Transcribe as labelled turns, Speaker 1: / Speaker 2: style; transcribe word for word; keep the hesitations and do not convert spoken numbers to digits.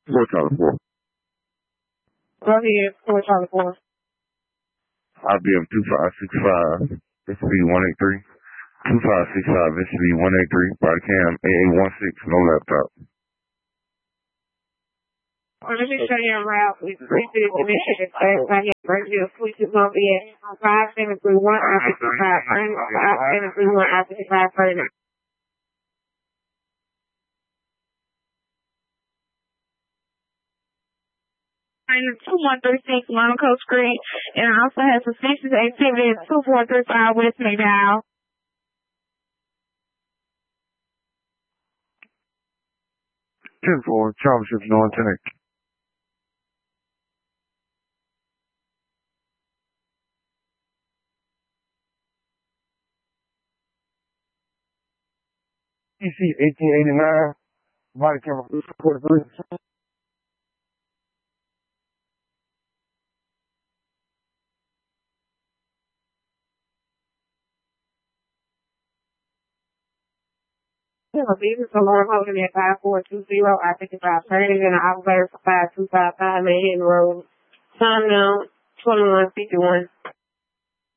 Speaker 1: Four Charlie Four.
Speaker 2: Go ahead, four Charlie Four.
Speaker 1: I B M two five six five, S B one eight three. two five six five, S B one eight three, body cam A A one six, no laptop.
Speaker 2: Well, let me show you a route. We read the initiative. I have right here. Switch is going to be at five seven three one I fifty-five, five seven three one I fifty-five further. two one three six Monaco Street, and also has suspicious activity at two four three five West McDowell.
Speaker 1: ten four, Charlie Shift, no antenna. E C eighteen eighty-nine, body camera forty-three.
Speaker 2: This is a Lord Hogan at five four two zero I fifty-five thirty and an operator for five two five five Manhattan Road. Time now twenty-one fifty-one.